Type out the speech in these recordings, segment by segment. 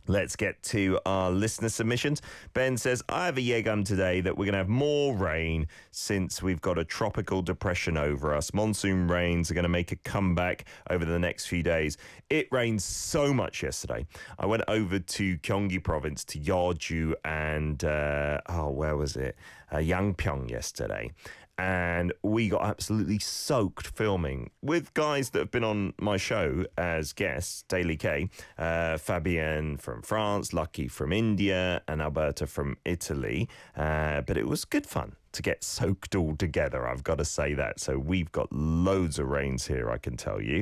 Let's get to our listener submissions. Ben says, I have a Yegam today that we're going to have more rain since we've got a tropical depression over us. Monsoon rains are going to make a comeback over the next few days. It rained so much yesterday. I went over to Gyeonggi province, to Yeoju and, where was it? Yangpyeong yesterday. And we got absolutely soaked filming with guys that have been on my show as guests, Daily K, Fabienne from France, Lucky from India, and Alberta from Italy. But it was good fun to get soaked all together, I've got to say that. So we've got loads of rains here, I can tell you.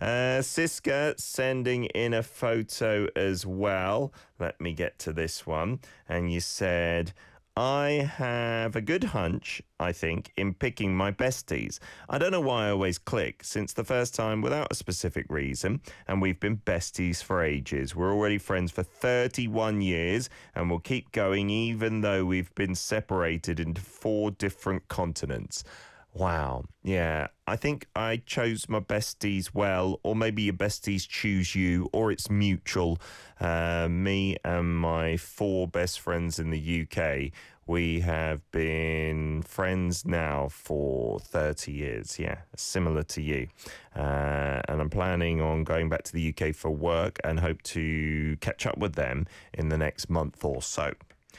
Siska sending in a photo as well. Let me get to this one. And you said, I have a good hunch, I think, in picking my besties. I don't know why I always click, since the first time without a specific reason, and we've been besties for ages. We're already friends for 31 years, and we'll keep going even though we've been separated into 4 different continents. Wow. Yeah, I think I chose my besties well, or maybe your besties choose you, or it's mutual. Me and my 4 best friends in the UK, we have been friends now for 30 years. Yeah, similar to you. And I'm planning on going back to the UK for work and hope to catch up with them in the next month or so.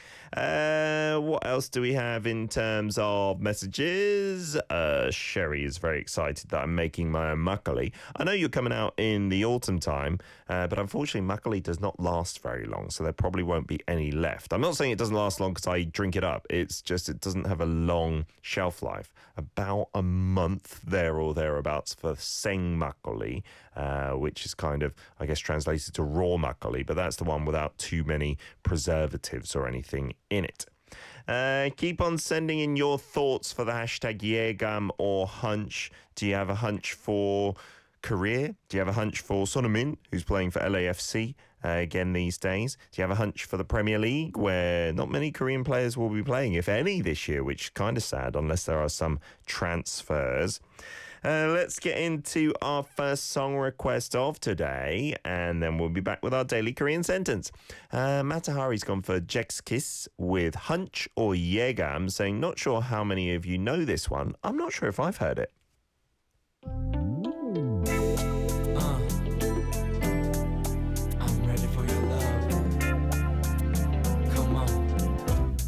What else do we have in terms of messages? Sherry is very excited that I'm making my own makgeolli. I know you're coming out in the autumn time, but unfortunately makgeolli does not last very long, so there probably won't be any left. I'm not saying it doesn't last long because I drink it up. It's just it doesn't have a long shelf life. About a month there or thereabouts for seng makgeolli, which is kind of, I guess, translated to raw makgeolli, but that's the one without too many preservatives or anything in it. Keep on sending in your thoughts for the hashtag Yegam or hunch. Do you have a hunch for Korea? Do you have a hunch for Son Heung-min, who's playing for LAFC again these days? Do you have a hunch for the Premier League, where not many Korean players will be playing, if any, this year, which is kind of sad unless there are some transfers? Let's get into our first song request of today, and then we'll be back with our daily Korean sentence. Matahari's gone for Jack's Kiss with Hunch or Yegam, saying, not sure how many of you know this one. I'm not sure if I've heard it.